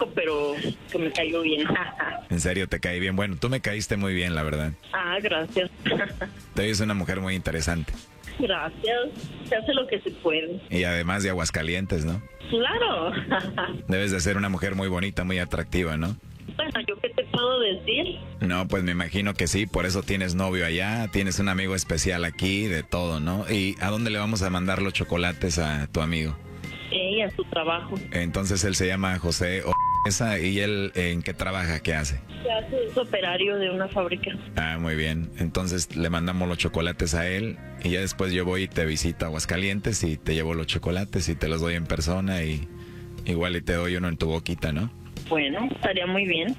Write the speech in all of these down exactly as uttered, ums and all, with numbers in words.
conozco, pero que me cayó bien. En serio, te caí bien. Bueno, tú me caíste muy bien, la verdad. Ah, gracias. Te ves una mujer muy interesante. Gracias. Se hace lo que se puede. Y además de Aguascalientes, ¿no? Claro. Debes de ser una mujer muy bonita, muy atractiva, ¿no? Bueno, ¿yo qué te puedo decir? No, pues me imagino que sí, por eso tienes novio allá, tienes un amigo especial aquí, de todo, ¿no? ¿Y a dónde le vamos a mandar los chocolates a tu amigo? Ella, a su trabajo. Entonces él se llama José O... Esa, ¿y él en qué trabaja? ¿Qué hace? Se hace, es operario de una fábrica. Ah, muy bien. Entonces le mandamos los chocolates a él y ya después yo voy y te visito a Aguascalientes y te llevo los chocolates y te los doy en persona y igual y te doy uno en tu boquita, ¿no? Bueno, estaría muy bien.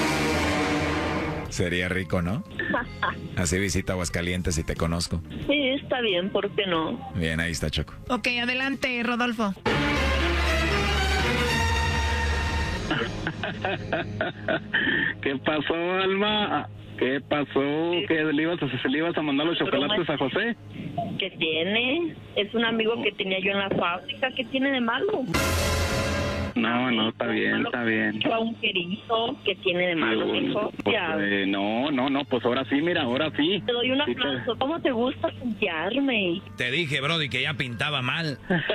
Sería rico, ¿no? Así visita Aguascalientes y te conozco. Sí, está bien, ¿por qué no? Bien, ahí está Choco. Ok, adelante, Rodolfo. ¿Qué pasó, Alma? ¿Qué pasó? ¿Qué le ibas a, le ibas a mandar los chocolates a José? ¿Qué tiene? Es un amigo que tenía yo en la fábrica. ¿Qué tiene de malo? No, no, está bien, está bien. A un querido, ¿qué tiene de malo, hijo? Pues, eh, no, no, no, pues ahora sí, mira, ahora sí. Te doy un Sí aplauso. te... ¿Cómo te gusta puntearme? Te dije, Brody, que ya pintaba mal.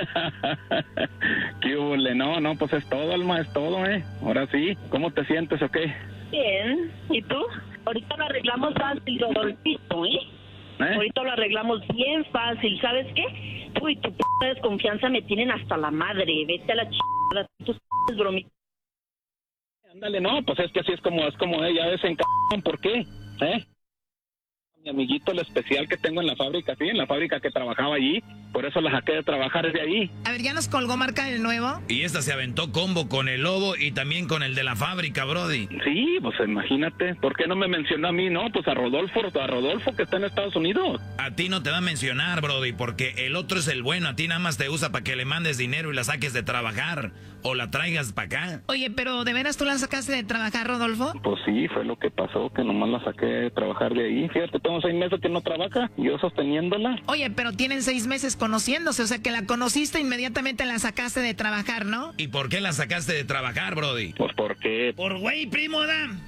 ¿Qué hule? No, no, pues es todo, Alma, es todo, ¿eh? Ahora sí. ¿Cómo te sientes o qué? Bien. ¿Y tú? Ahorita lo arreglamos fácil, Rodolfito, ¿eh? ¿Eh? Ahorita lo arreglamos bien fácil. ¿Sabes qué? Tú y tu p*** desconfianza me tienen hasta la madre. Vete a la chingada. Tus p*** bromitas. Ándale, no, pues es que así es como, es como ella es en c***. ¿Por qué? ¿Eh? Mi amiguito, el especial que tengo en la fábrica, sí, en la fábrica que trabajaba allí, por eso la saqué de trabajar desde ahí. A ver, ¿ya nos colgó marca del nuevo? Y esta se aventó combo con el lobo y también con el de la fábrica, Brody. Sí, pues imagínate, ¿por qué no me mencionó a mí? No, pues a Rodolfo, a Rodolfo que está en Estados Unidos. A ti no te va a mencionar, Brody, porque el otro es el bueno, a ti nada más te usa para que le mandes dinero y la saques de trabajar o la traigas para acá. Oye, pero ¿de veras tú la sacaste de trabajar, Rodolfo? Pues sí, fue lo que pasó, que nomás la saqué de trabajar de ahí. Fíjate, tengo seis meses que no trabaja, yo sosteniéndola. Oye, pero tienen seis meses conociéndose, o sea que la conociste inmediatamente la sacaste de trabajar, ¿no? ¿Y por qué la sacaste de trabajar, Brody? Pues porque... Por güey, primo, Adam.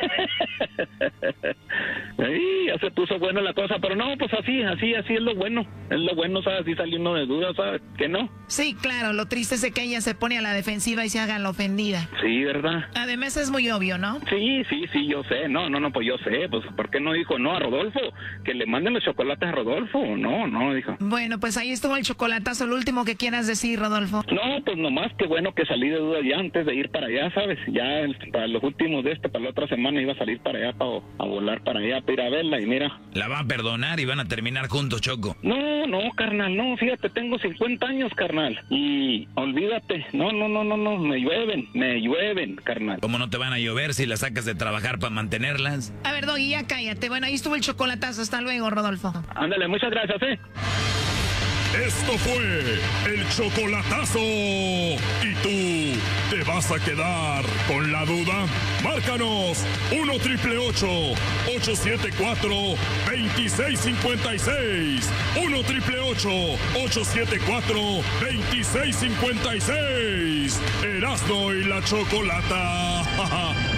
Ay, ya se puso buena la cosa, pero no, pues así, así, así es lo bueno. Es lo bueno, ¿sabes? Así salió uno de dudas, ¿sabes? ¿Que no? Sí, claro, lo triste es de que ella se pone a la defensiva y se haga la ofendida. Sí, ¿verdad? Además es muy obvio, ¿no? Sí, sí, sí, yo sé. No, no, no, pues yo sé. Pues, ¿por qué no dijo no a Rodolfo? Que le manden los chocolates a Rodolfo. No, no, dijo. Bueno, pues ahí estuvo el chocolatazo. Lo último que quieras decir, Rodolfo. No, pues nomás que bueno que salí de dudas ya antes de ir para allá, ¿sabes? Ya para los últimos de este, para la otra semana iba a salir para allá, para, a volar para allá, para ir a verla y mira. La va a perdonar y van a terminar juntos, Choco. No, no, carnal, no, fíjate, tengo cincuenta años, carnal. Y olvídate, no, no, no, no, no, me llueven, me llueven, carnal. ¿Cómo no te van a llover si las sacas de trabajar para mantenerlas? A ver, Doggy, ya cállate. Bueno, ahí estuvo el chocolatazo. Hasta luego, Rodolfo. Ándale, muchas gracias, ¿eh? Esto fue el chocolatazo. ¿Y tú te vas a quedar con la duda? Márcanos uno triple ocho, ocho siete cuatro, dos seis cinco seis. uno triple ocho, ocho siete cuatro, dos seis cinco seis. Erasmo y la Chocolata.